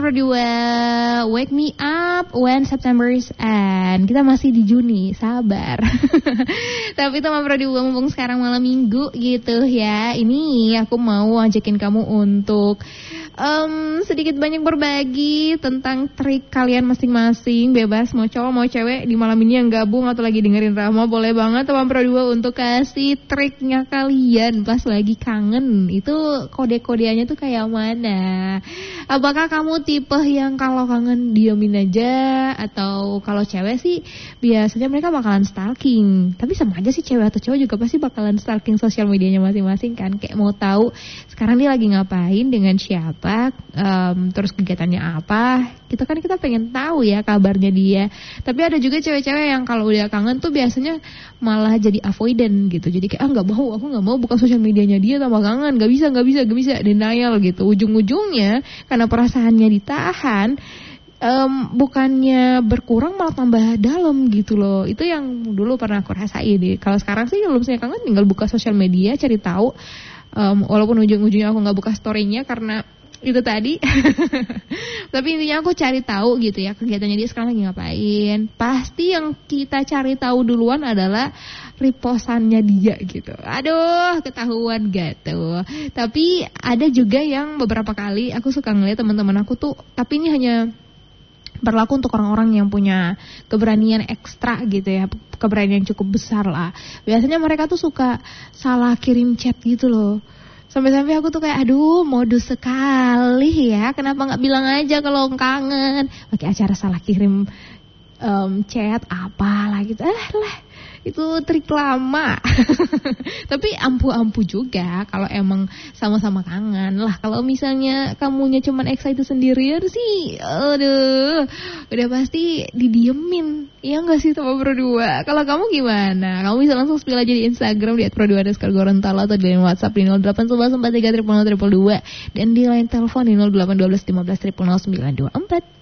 Pro 2, wake me up when September's end. Kita masih di Juni, sabar. Tapi teman Pro 2, mumpung sekarang malam minggu gitu ya, ini aku mau ajakin kamu untuk sedikit banyak berbagi tentang trik kalian masing-masing. Bebas mau cowok mau cewek di malam ini yang gabung atau lagi dengerin Rahma, boleh banget teman Pro 2 untuk kasih triknya kalian pas lagi kangen. Itu kode-kodeannya tuh kayak mana? Apakah kamu tipe yang kalau kangen diemin aja, atau kalau cewek sih biasanya mereka bakalan stalking. Tapi sama aja sih, cewek atau cowok juga pasti bakalan stalking sosial medianya masing-masing kan. Kayak mau tahu sekarang dia lagi ngapain, dengan siapa, terus kegiatannya apa. Kita pengen tahu ya kabarnya dia. Tapi ada juga cewek-cewek yang kalau udah kangen tuh biasanya malah jadi avoidant gitu. Jadi kayak aku nggak mau buka sosial medianya dia tambah kangen, nggak bisa, denial gitu. Ujung-ujungnya karena perasaannya ditahan, bukannya berkurang malah tambah dalam gitu loh. Itu yang dulu pernah aku rasain deh. Kalau sekarang sih kalau misalnya kangen tinggal buka sosial media, cari tahu. Walaupun ujung-ujungnya aku nggak buka story-nya karena itu tadi. Tapi intinya aku cari tahu gitu ya, kegiatannya dia sekarang lagi ngapain. Pasti yang kita cari tahu duluan adalah repostannya dia gitu. Aduh, ketahuan gak tuh. Tapi ada juga yang beberapa kali aku suka ngeliat teman-teman aku tuh, tapi ini hanya berlaku untuk orang-orang yang punya keberanian ekstra gitu ya, keberanian cukup besar lah. Biasanya mereka tuh suka salah kirim chat gitu loh. Sampai-sampai aku tuh kayak aduh, modus sekali ya. Kenapa gak bilang aja kalau kangen, pakai acara salah kirim chat apalah gitu. Itu trik lama. Tapi ampu-ampu juga kalau emang sama-sama kangen lah. Kalau misalnya kamunya cuman excited sendirian sih, aduh, udah pasti didiemin. Iya gak sih sama Pro 2? Kalau kamu gimana? Kamu bisa langsung spill aja di Instagram di @pro2_gorontalo atau di line WhatsApp di 081143000022 dan di line telepon di 081215000924.